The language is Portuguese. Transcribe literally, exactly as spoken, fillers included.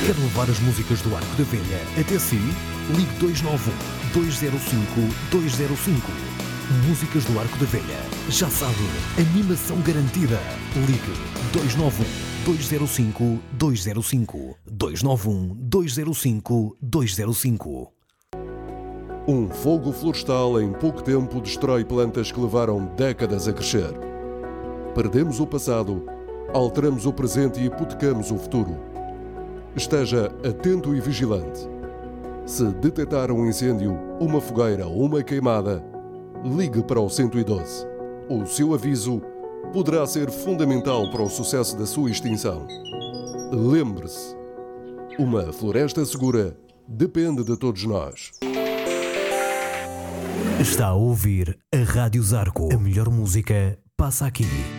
Quer levar as músicas do Arco da Velha até si? Ligue dois nove um, dois zero cinco, dois zero cinco. Músicas do Arco da Velha. Já sabe, animação garantida. Ligue dois nove um, dois zero cinco, dois zero cinco. dois nove um, dois zero cinco, dois zero cinco. Um fogo florestal em pouco tempo destrói plantas que levaram décadas a crescer. Perdemos o passado, alteramos o presente e hipotecamos o futuro. Esteja atento e vigilante. Se detectar um incêndio, uma fogueira ou uma queimada, ligue para o cento e doze. O seu aviso poderá ser fundamental para o sucesso da sua extinção. Lembre-se, uma floresta segura depende de todos nós. Está a ouvir a Rádio Zarco. A melhor música passa aqui.